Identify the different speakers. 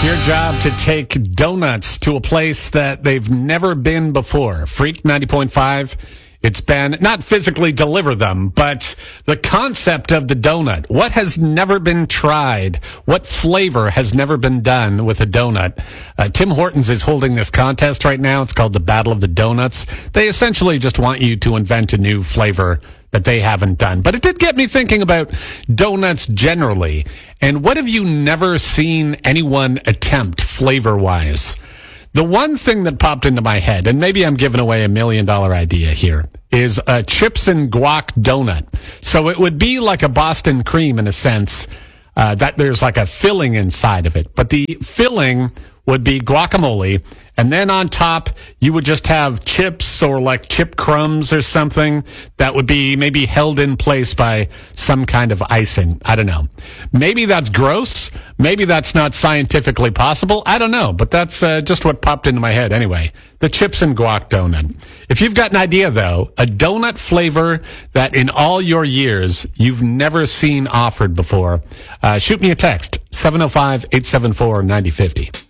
Speaker 1: It's your job to take donuts to a place that they've never been before. Freak 90.5. It's been not physically deliver them, but the concept of the donut. What has never been tried? What flavor has never been done with a donut? Tim Hortons is holding this contest right now. It's called the Battle of the Donuts. They essentially just want you to invent a new flavor that they haven't done. But it did get me thinking about donuts generally. And what have you never seen anyone attempt flavor-wise? The one thing that popped into my head, and maybe I'm giving away $1 million idea here, is a chips and guac donut. So it would be like a Boston cream in a sense, that there's like a filling inside of it. But the filling would be guacamole, and then on top, you would just have chips or like chip crumbs or something that would be maybe held in place by some kind of icing. I don't know. Maybe that's gross. Maybe that's not scientifically possible. I don't know, but that's just what popped into my head anyway. The chips and guac donut. If you've got an idea, though, a donut flavor that in all your years you've never seen offered before, shoot me a text, 705-874-9050.